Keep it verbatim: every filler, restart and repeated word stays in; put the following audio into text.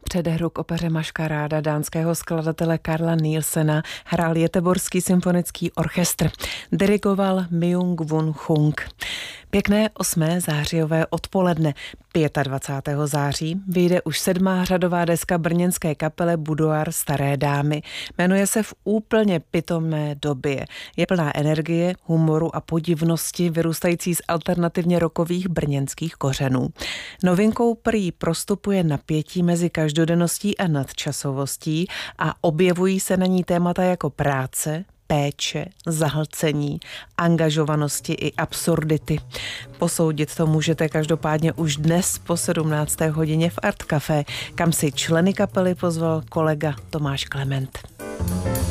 Předehru k opeře Maškaráda dánského skladatele Carla Nielsena hrál Göteborský symfonický orchestr. Dirigoval Myung-Whun Chung. Pěkné osmé zářijové odpoledne. dvacátého pátého září vyjde už sedmá řadová deska brněnské kapele Boudoir Staré dámy. Jmenuje se V úplně pitomé době. Je plná energie, humoru a podivnosti, vyrůstající z alternativně rockových brněnských kořenů. Novinkou prý prostupuje napětí mezi každodenností a nadčasovostí a objevují se na ní témata jako práce, péče, zahlcení, angažovanosti i absurdity. Posoudit to můžete každopádně už dnes po sedmnácté hodině v Art Café, kam si členy kapely pozval kolega Tomáš Klement.